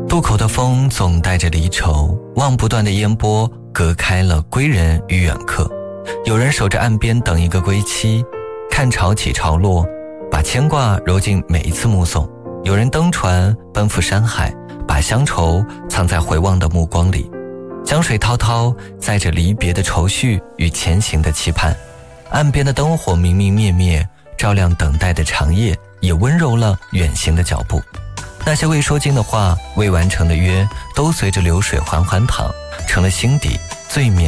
渡口的风总带着离愁，望不断的烟波隔开了归人与远客。有人守着岸边等一个归期，看潮起潮落，把牵挂揉进每一次目送。有人登船奔赴山海，把乡愁藏在回望的目光里。江水滔滔，载着离别的愁绪与前行的期盼。岸边的灯火明明灭灭，照亮等待的长夜，也温柔了远行的脚步。那些未说尽的话，未完成的约，都随着流水缓缓淌，成了心底最绵